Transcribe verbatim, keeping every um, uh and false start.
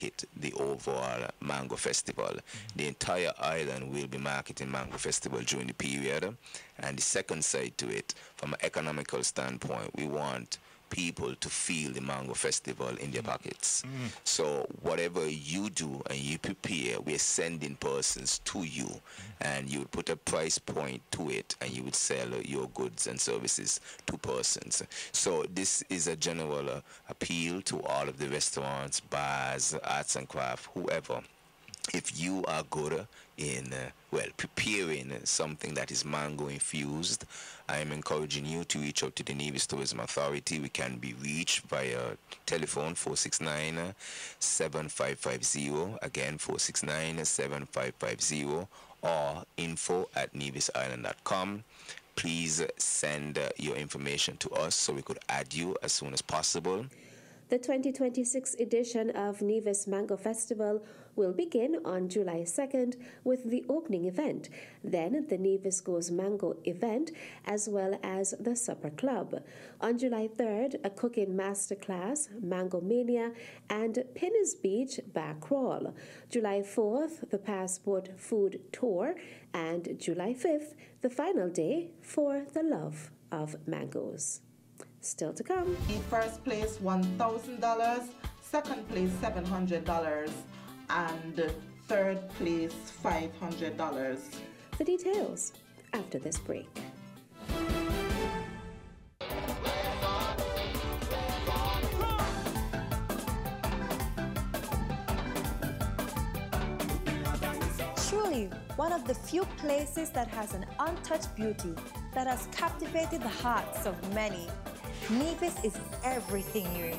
it the overall Mango Festival. Mm-hmm. The entire island will be marketing Mango Festival during the period. And the second side to it, from an economical standpoint, we want people to feel the Mango Festival in their pockets. Mm. So whatever you do and you prepare, we're sending persons to you, mm. and you would put a price point to it, and you would sell your goods and services to persons. So this is a general uh, appeal to all of the restaurants, bars, arts and craft, whoever. If you are good in, uh, well, preparing something that is mango infused, I am encouraging you to reach out to the Nevis Tourism Authority. We can be reached via telephone four six nine, seven five five zero, again four six nine, seven five five zero, or info at nevis island dot com. Please send uh, your information to us so we could add you as soon as possible. The twenty twenty-six edition of Nevis Mango Festival will begin on July second with the opening event, then the Nevis Goes Mango event, as well as the Supper Club. On July third, a cooking masterclass, Mango Mania, and Pinner's Beach Bar Crawl. July fourth, the Passport Food Tour, and July fifth, the final day for the love of mangoes. Still to come. First place one thousand dollars, second place seven hundred dollars, and third place five hundred dollars. The details after this break. Truly, one of the few places that has an untouched beauty that has captivated the hearts of many. Nevis is everything you